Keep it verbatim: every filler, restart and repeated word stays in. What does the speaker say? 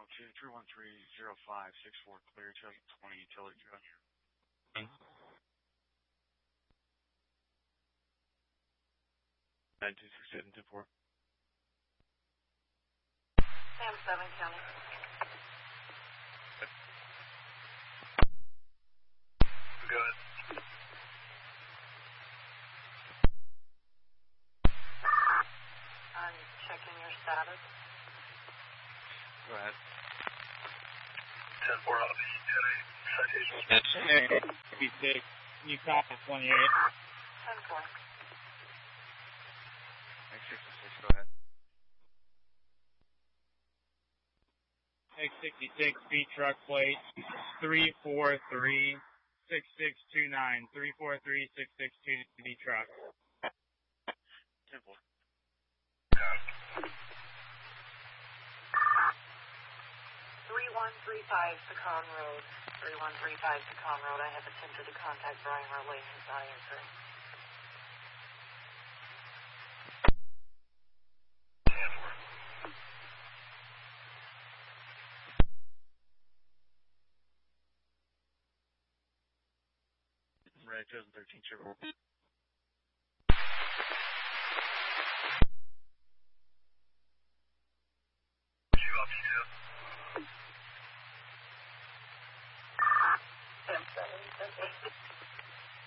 two three one three zero five six four clear two thousand twenty utility junior. Nine two six seven two four. Sam seven County. Good. I'm checking your status. Go ahead. ten four out of the ten eight citation. B six, you copy twenty-eight. ten four. X sixty-six, go ahead. X sixty-six, B truck plate, three four three six six two nine, three four three six six two B truck. ten four. three one three five Pecan Road. three one three five Pecan Road. I have attempted to contact Brian Rowley. He's not answering. Red two thousand thirteen Chevrolet.